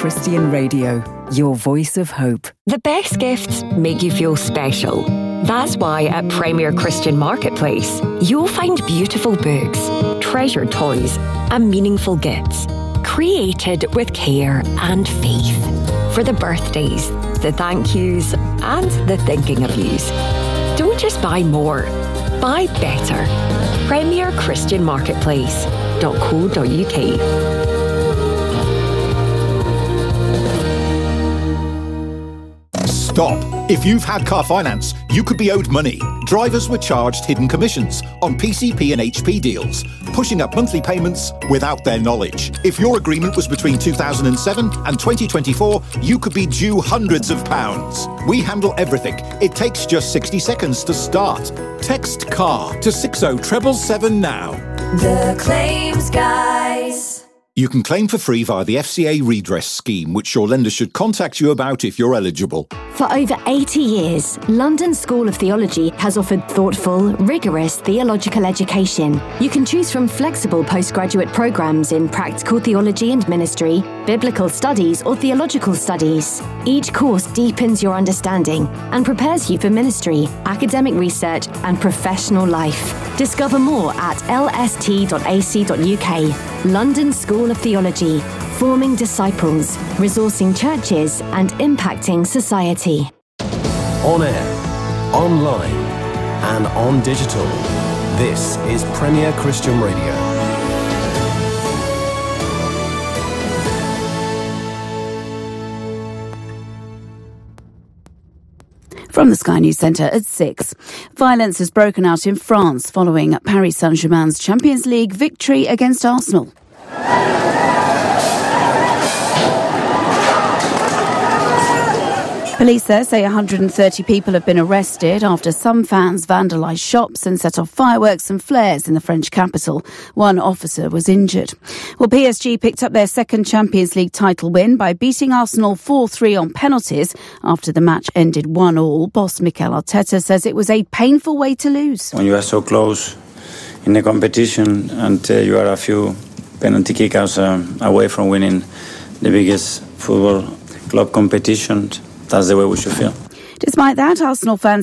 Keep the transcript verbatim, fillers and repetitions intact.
Christian Radio, your voice of hope. The best gifts make you feel special. That's why at Premier Christian Marketplace, you'll find beautiful books, treasured toys, and meaningful gifts, created with care and faith. For the birthdays, the thank yous, and the thinking of yous. Don't just buy more, buy better. Premier Christian Marketplace dot co dot uk. Stop. If you've had car finance, you could be owed money. Drivers were charged hidden commissions on P C P and H P deals, pushing up monthly payments without their knowledge. If your agreement was between two thousand seven and twenty twenty-four, you could be due hundreds of pounds. We handle everything. It takes just sixty seconds to start. Text CAR to six oh seven seven now. The Claims Guys. You can claim for free via the F C A redress scheme, which your lender should contact you about if you're eligible. For over eighty years, London School of Theology has offered thoughtful, rigorous theological education. You can choose from flexible postgraduate programmes in practical theology and ministry, biblical studies or theological studies. Each course deepens your understanding and prepares you for ministry, academic research and professional life. Discover more at l s t dot a c dot u k. London School of Theology, forming disciples, resourcing churches and impacting society. On air, online and on digital, this is Premier Christian Radio. From the Sky News Centre at six. Violence has broken out in France following Paris Saint-Germain's Champions League victory against Arsenal. Police there say one hundred thirty people have been arrested after some fans vandalised shops and set off fireworks and flares in the French capital. One officer was injured. Well, P S G picked up their second Champions League title win by beating Arsenal four three on penalties after the match ended one all. Boss Mikel Arteta says it was a painful way to lose. When you are so close in a competition and uh, you are a few penalty kickouts uh, away from winning the biggest football club competition, that's the way we should feel. Despite that, Arsenal fans